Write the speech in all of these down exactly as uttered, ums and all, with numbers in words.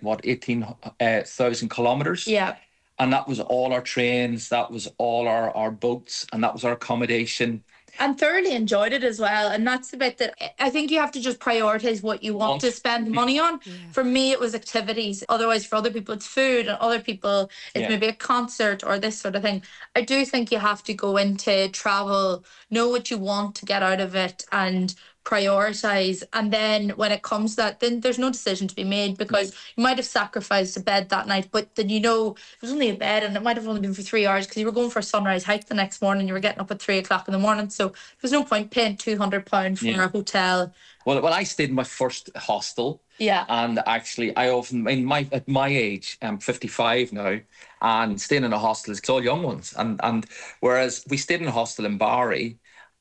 what, eighteen thousand kilometres. Yeah. And that was all our trains, that was all our, our boats, and that was our accommodation. And thoroughly enjoyed it as well. And that's the bit that I think you have to just prioritise what you want, want to spend money on. Yeah. For me, it was activities. Otherwise, for other people, it's food. And other people, it's yeah. maybe a concert or this sort of thing. I do think you have to go into travel, know what you want to get out of it, and prioritise. And then when it comes to that, then there's no decision to be made, because you might have sacrificed a bed that night, but then you know it was only a bed and it might have only been for three hours because you were going for a sunrise hike the next morning. You were getting up at three o'clock in the morning, so there's no point paying two hundred pounds for yeah. a hotel. Well, well, I stayed in my first hostel. Yeah. And actually, I often, in my at my age, I'm fifty-five now, and staying in a hostel is all young ones. And and whereas we stayed in a hostel in Barry.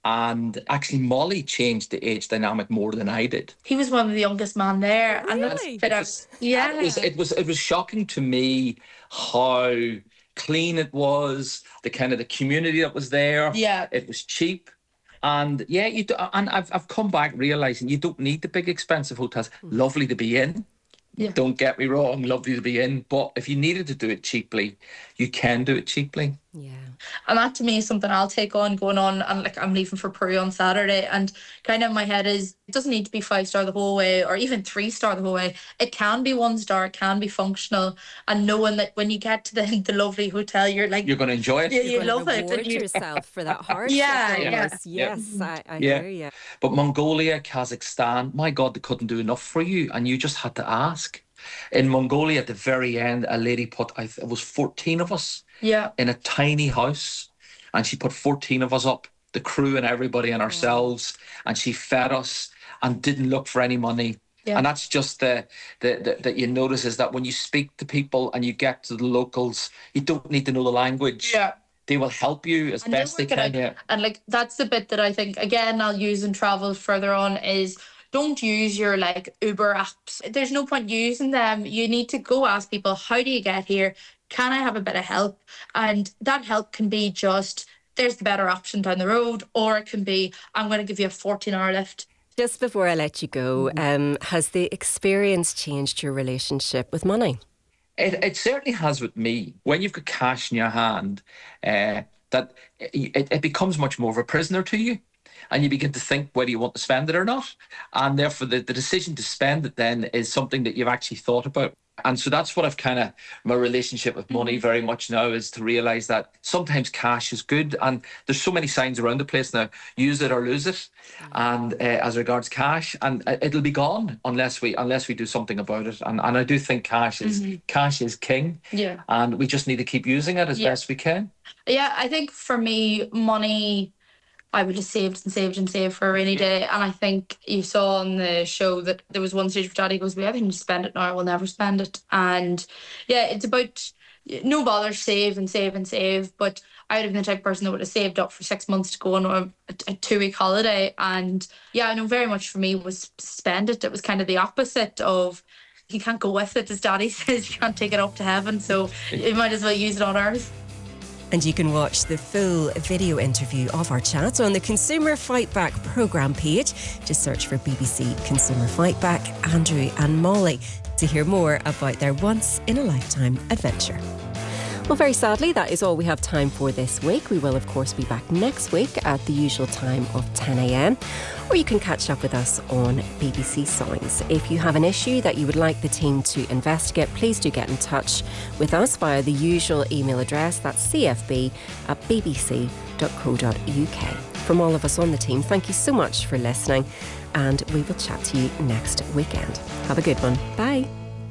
And actually, Molly changed the age dynamic more than I did. He was one of the youngest man there, really? and it was, yeah, it was, it was it was shocking to me how clean it was, the kind of the community that was there. Yeah, it was cheap, and yeah, you do, and I've I've come back realizing you don't need the big expensive hotels. Mm. Lovely to be in. Yeah. Don't get me wrong, lovely to be in. But if you needed to do it cheaply, you can do it cheaply. Yeah. And that to me is something I'll take on going on. And like I'm leaving for Peru on Saturday, and kind of my head is it doesn't need to be five star the whole way or even three star the whole way. It can be one star, it can be functional. And knowing that when you get to the, the lovely hotel, you're like, you're going to enjoy it. Yeah, you love it. Reward yourself for that hardship. Yeah, yeah. Yes, yes, yeah. I, I yeah. hear you. But Mongolia, Kazakhstan, my God, they couldn't do enough for you, and you just had to ask. In Mongolia, at the very end, a lady put, I th- it was fourteen of us yeah. in a tiny house, and she put fourteen of us up, the crew and everybody and ourselves, oh. and she fed us and didn't look for any money. Yeah. And that's just the, the, the that you notice is that when you speak to people and you get to the locals, you don't need to know the language. Yeah. They will help you as and best they can. Yeah. And like that's the bit that I think, again, I'll use in travel further on is don't use your like Uber apps. There's no point using them. You need to go ask people, how do you get here? Can I have a bit of help? And that help can be just, there's the better option down the road, or it can be, I'm going to give you a fourteen hour lift. Just before I let you go, um, has the experience changed your relationship with money? It, it certainly has with me. When you've got cash in your hand, uh, that it, it becomes much more of a prisoner to you. And you begin to think whether you want to spend it or not. And therefore, the, the decision to spend it then is something that you've actually thought about. And so that's what I've kind of, my relationship with money very much now is to realise that sometimes cash is good. And there's so many signs around the place now, use it or lose it. And uh, as regards cash, and it'll be gone unless we unless we do something about it. And and I do think cash is mm-hmm. cash is king. Yeah. And we just need to keep using it as yeah. best we can. Yeah, I think for me, money, I would have saved and saved and saved for a rainy day. And I think you saw on the show that there was one stage where Daddy goes, we have to spend it now, we'll never spend it. And yeah, it's about no bother, save and save and save. But I would have been the type of person that would have saved up for six months to go on a, a two-week holiday. And yeah, I know very much for me was spend it. It was kind of the opposite of, you can't go with it, as Daddy says, you can't take it up to heaven. So you might as well use it on earth. And you can watch the full video interview of our chat on the Consumer Fight Back programme page. Just search for B B C Consumer Fight Back, Andrew and Molly, to hear more about their once-in-a-lifetime adventure. Well, very sadly, that is all we have time for this week. We will, of course, be back next week at the usual time of ten a.m. Or you can catch up with us on B B C Sounds. If you have an issue that you would like the team to investigate, please do get in touch with us via the usual email address. That's c f b at b b c dot co dot u k. From all of us on the team, thank you so much for listening, and we will chat to you next weekend. Have a good one. Bye.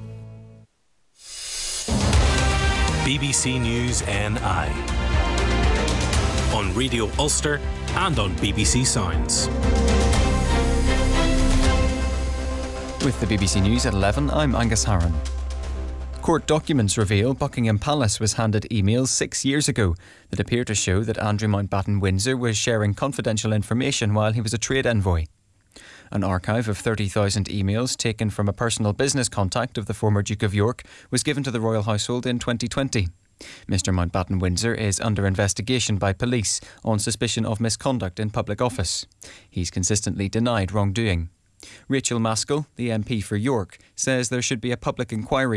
B B C News N I on Radio Ulster and on B B C Sounds. With the B B C News at eleven, I'm Angus Harron. Court documents reveal Buckingham Palace was handed emails six years ago that appear to show that Andrew Mountbatten Windsor was sharing confidential information while he was a trade envoy. An archive of thirty thousand emails taken from a personal business contact of the former Duke of York was given to the royal household in twenty twenty. Mister Mountbatten Windsor is under investigation by police on suspicion of misconduct in public office. He's consistently denied wrongdoing. Rachel Maskell, the M P for York, says there should be a public inquiry